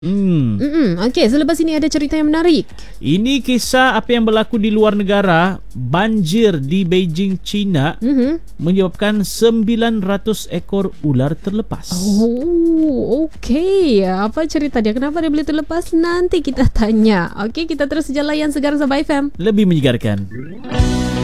Okey, selepas ini ada cerita yang menarik. Ini kisah apa yang berlaku di luar negara. Banjir di Beijing, China menyebabkan 900 ekor ular terlepas. Oh, okey. Apa cerita dia? Kenapa dia boleh terlepas? Nanti kita tanya. Okey, kita terus je layan Segar Sabah FM. Lebih menyegarkan.